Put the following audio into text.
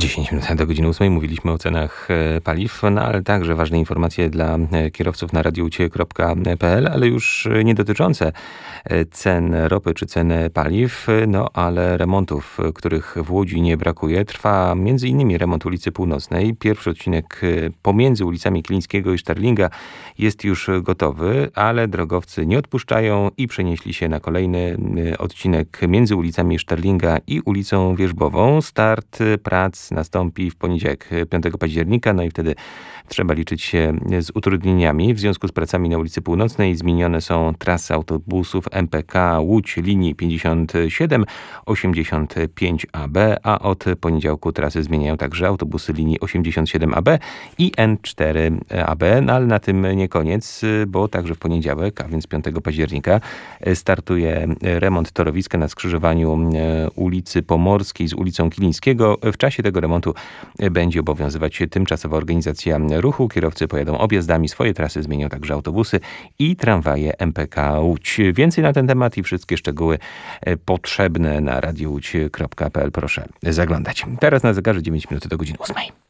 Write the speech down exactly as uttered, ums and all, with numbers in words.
dziesięć minut do godziny ósmej mówiliśmy o cenach paliw, no ale także ważne informacje dla kierowców na radioucie kropka pe el, ale już nie dotyczące cen ropy czy cen paliw, no ale remontów, których w Łodzi nie brakuje. Trwa między innymi remont ulicy Północnej. Pierwszy odcinek pomiędzy ulicami Kilińskiego i Starlinga jest już gotowy, ale drogowcy nie odpuszczają i przenieśli się na kolejny odcinek między ulicami Starlinga i ulicą Wierzbową. Start prac nastąpi w poniedziałek, piątego października, no i wtedy trzeba liczyć się z utrudnieniami. W związku z pracami na ulicy Północnej zmienione są trasy autobusów em pe ka Łódź linii pięćdziesiąt siedem osiemdziesiąt pięć a be, a od poniedziałku trasy zmieniają także autobusy linii osiemdziesiąt siedem a be i en cztery a be, no ale na tym nie koniec, bo także w poniedziałek, a więc piątego października startuje remont torowiska na skrzyżowaniu ulicy Pomorskiej z ulicą Kilińskiego. W czasie tego remontu będzie obowiązywać tymczasowa organizacja ruchu. Kierowcy pojadą objazdami, swoje trasy zmienią także autobusy i tramwaje em pe ka Łódź. Więcej na ten temat i wszystkie szczegóły potrzebne na radiouć kropka pe el proszę zaglądać. Teraz na zegarze dziewięć minut do godziny ósmej.